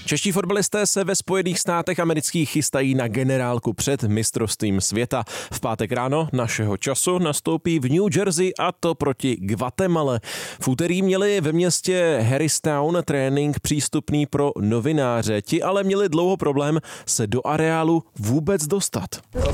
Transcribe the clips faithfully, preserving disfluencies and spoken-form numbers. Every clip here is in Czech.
Čeští fotbalisté se ve Spojených státech amerických chystají na generálku před mistrovstvím světa. V pátek ráno našeho času nastoupí v New Jersey, a to proti Guatemale. V úterý měli ve městě Harristown trénink přístupný pro novináře. Ti ale měli dlouho problém se do areálu vůbec dostat.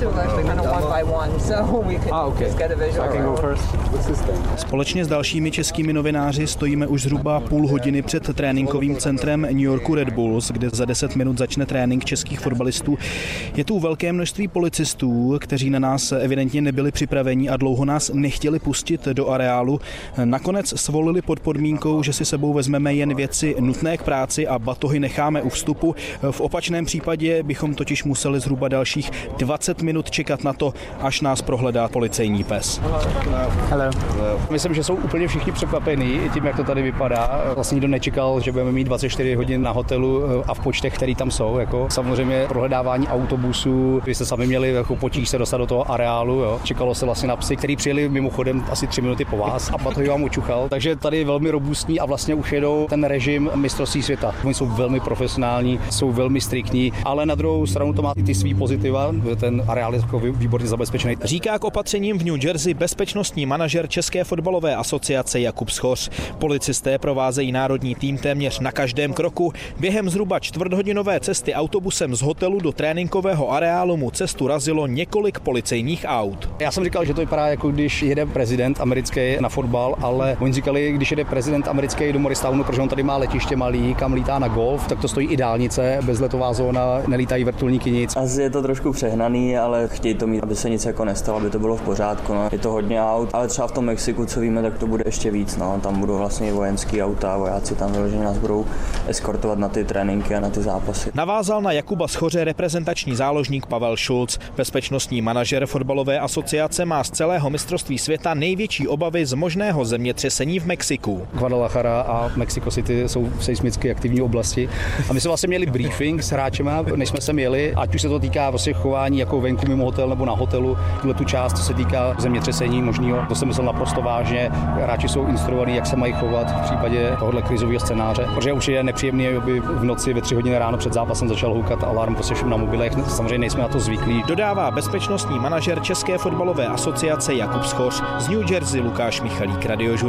Společně s dalšími českými novináři stojíme už zhruba půl hodiny před tréninkovým centrem New Yorku Red Bulls, kde za deset minut začne trénink českých fotbalistů. Je tu velké množství policistů, kteří na nás evidentně nebyli připraveni a dlouho nás nechtěli pustit do areálu. Nakonec svolili pod podmínkou, že si sebou vezmeme jen věci nutné k práci a batohy necháme u vstupu. V opačném případě bychom totiž museli zhruba dalších dvacet minut čekat na to, až nás prohledá policejní pes. Hello. Myslím, že jsou úplně všichni překvapení tím, jak to tady vypadá. Vlastně nikdo nečekal, že budeme mít dvacet čtyři hodin na hotelu a v počtech, který tam jsou. Jako. Samozřejmě prohledávání autobusů, vy jste sami měli jako potíž se dostat do toho areálu. Jo. Čekalo se vlastně na psy, který přijeli mimochodem asi tři minuty po vás a batohy vám učuchal. Takže tady je velmi robustní a vlastně už jedou ten režim mistrovství světa. Oni jsou velmi profesionální, jsou velmi striktní, ale na druhou stranu to má i ty svý pozitiva. Ten areál je výborně zabezpečený. Říká k opatřením v New Jersey bezpečnostní manažer České fotbalové asociace Jakub Schoř. Policisté provázejí národní tým téměř na každém kroku. Během zhruba čtvrthodinové cesty autobusem z hotelu do tréninkového areálu mu cestu razilo několik policejních aut. Já jsem říkal, že to vypadá jako když jede prezident americký na fotbal, ale oni říkali, když jede prezident americký do Morristownu, protože on tady má letiště malý, kam lítá na golf, tak to stojí i dálnice, bezletová zóna, nelítají vrtulníky nic. Asi je to trošku přehnaný, ale chtějí to mít, aby se nic jako nestalo, aby to bylo v pořádku. No. Je to hodně aut, ale třeba v tom Mexiku, co víme, tak to bude ještě víc. No. Tam budou vlastně vojenský auta, vojáci tam vyloženě nás budou eskortovat na ty tréninky a na ty zápasy. Navázal na Jakuba Schoře reprezentační záložník Pavel Šulc. Bezpečnostní manažer fotbalové asociace má z celého mistrovství světa největší obavy z možného zemětřesení v Mexiku. Guadalajara a Mexico City jsou seismicky aktivní oblasti. A my jsme vlastně měli briefing s hráčema, než jsme sem jeli, ať už se to týká vlastně chování jako venku mimo hotel nebo na hotelu, tuhle tu část, co se týká zemětřesení možného. To jsem myslel naprosto vážně. Hráči jsou instruovaní, jak se mají chovat v případě tohohle krizového scénáře, protože už je nepříjemný, aby v noci ve tři hodiny ráno před zápasem začal houkat alarm prostě všem na mobilech. Samozřejmě nejsme na to zvyklí. Dodává bezpečnostní manažer České fotbalové asociace Jakub Schoř. Z New Jersey Lukáš Michalík, Radiožurnál.